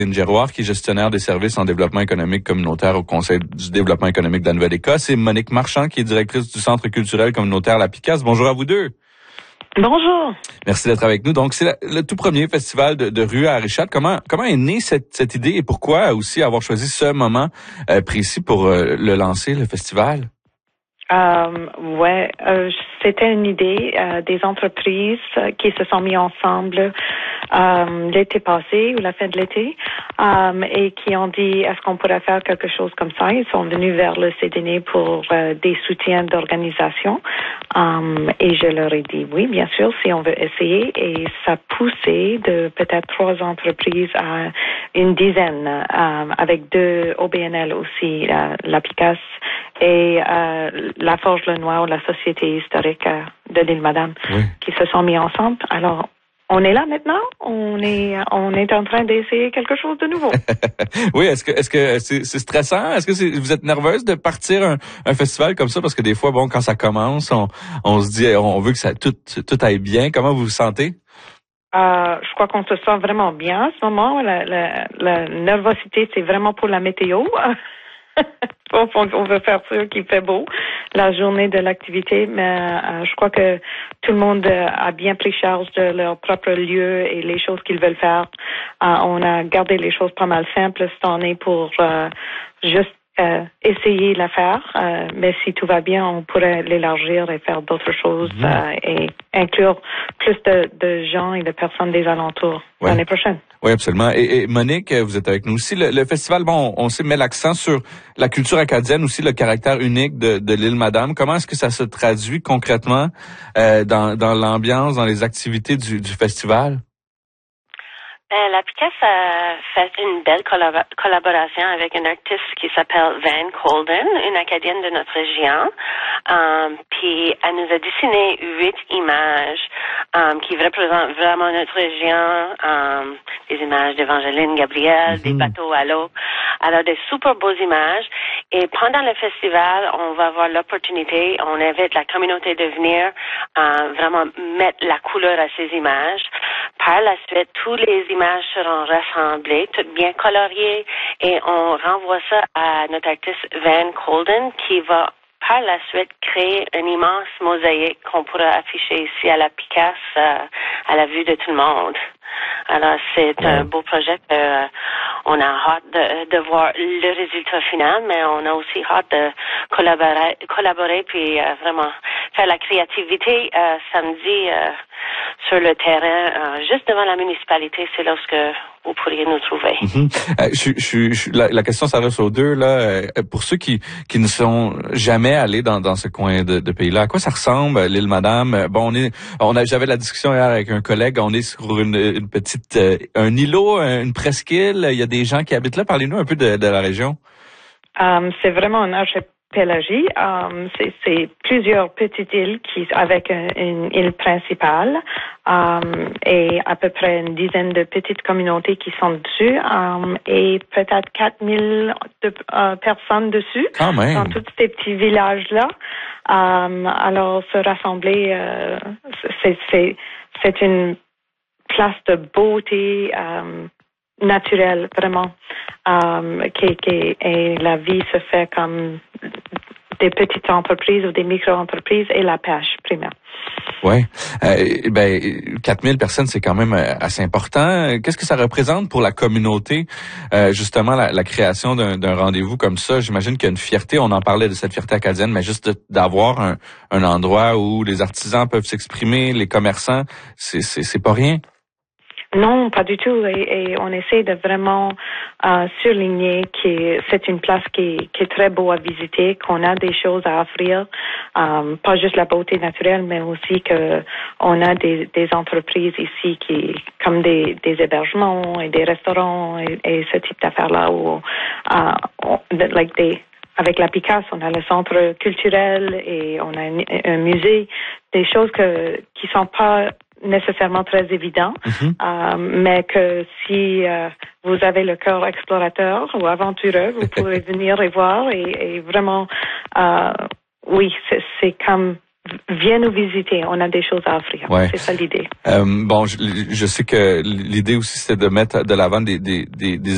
Giroir, qui est gestionnaire des services en développement économique communautaire au Conseil du développement économique de la Nouvelle-Écosse, et Monique Marchand, qui est directrice du Centre culturel communautaire La Picasse. Bonjour à vous deux. Bonjour. Merci d'être avec nous. Donc, c'est le tout premier festival de rue à Richard. Comment est née cette idée et pourquoi aussi avoir choisi ce moment précis pour le lancer, le festival? C'était une idée des entreprises qui se sont mis ensemble l'été passé ou la fin de l'été et qui ont dit est-ce qu'on pourrait faire quelque chose comme ça. Ils sont venus vers le CDN pour des soutiens d'organisation et je leur ai dit oui, bien sûr, si on veut essayer, et ça poussait de peut-être 3 entreprises à une dizaine avec 2 OBNL aussi, la Picasse et la Forge Le Noir, la Société historique de l'île Madame, oui, qui se sont mis ensemble. Alors, on est là maintenant. On est en train d'essayer quelque chose de nouveau. Oui, est-ce que c'est stressant? Est-ce que vous êtes nerveuse de partir un festival comme ça? Parce que des fois, bon, quand ça commence, on se dit, on veut que ça tout aille bien. Comment vous vous sentez? Je crois qu'on se sent vraiment bien en ce moment. La nervosité, c'est vraiment pour la météo. On veut faire sûr qu'il fait beau la journée de l'activité, mais je crois que tout le monde a bien pris charge de leur propre lieu et les choses qu'ils veulent faire. On a gardé les choses pas mal simples cette année pour juste essayer l'affaire, mais si tout va bien, on pourrait l'élargir et faire d'autres choses et inclure plus de gens et de personnes des alentours l'année prochaine. Oui, absolument. Et Monique, vous êtes avec nous aussi. Le festival, bon, on sait, met l'accent sur la culture acadienne, aussi le caractère unique de l'île Madame. Comment est-ce que ça se traduit concrètement dans l'ambiance, dans les activités du festival? La Picasse a fait une belle collaboration avec un artiste qui s'appelle Van Colden, une Acadienne de notre région. Puis elle nous a dessiné 8 images qui représentent vraiment notre région, des images d'Évangeline Gabriel, des bateaux à l'eau. Alors, des super beaux images. Et pendant le festival, on va avoir l'opportunité, on invite la communauté de venir vraiment mettre la couleur à ces images. Par la suite, toutes les images seront rassemblées, toutes bien coloriées, et on renvoie ça à notre artiste Van Colden qui va par la suite créer une immense mosaïque qu'on pourra afficher ici à la Picasse à la vue de tout le monde. Alors, c'est un beau projet. On a hâte de voir le résultat final, mais on a aussi hâte de collaborer puis vraiment faire la créativité samedi sur le terrain, juste devant la municipalité. C'est là où vous pourriez nous trouver. La question s'adresse aux deux là. Pour ceux qui ne sont jamais allés dans ce coin de pays-là, à quoi ça ressemble l'île Madame? Bon, j'avais la discussion hier avec un collègue. On est sur une petite un îlot, une presqu'île. Il y a des gens qui habitent là. Parlez-nous un peu de la région. C'est vraiment un archipélagie. C'est plusieurs petites îles avec une île principale et à peu près une dizaine de petites communautés qui sont dessus et peut-être 4000 personnes dessus dans tous ces petits villages-là. Alors, se rassembler, c'est une place de beauté naturelle, vraiment, et la vie se fait comme des petites entreprises ou des micro-entreprises et la pêche primaire. Oui. 4000 personnes, c'est quand même assez important. Qu'est-ce que ça représente pour la communauté, justement, la création d'un rendez-vous comme ça? J'imagine qu'il y a une fierté, on en parlait de cette fierté acadienne, mais juste d'avoir un endroit où les artisans peuvent s'exprimer, les commerçants, c'est pas rien. Non, pas du tout. Et on essaie de vraiment surligner que c'est une place qui est très beau à visiter, qu'on a des choses à offrir, pas juste la beauté naturelle, mais aussi que on a des entreprises ici qui, comme des hébergements et des restaurants et ce type d'affaires-là où, avec la Picasse, on a le centre culturel et on a un musée, des choses qui sont pas nécessairement très évident, mais que si vous avez le cœur explorateur ou aventureux, vous pourrez venir et voir et vraiment, oui, c'est comme viens nous visiter, on a des choses à offrir. Ouais. C'est ça l'idée. Bon, je sais que l'idée aussi, c'est de mettre de l'avant des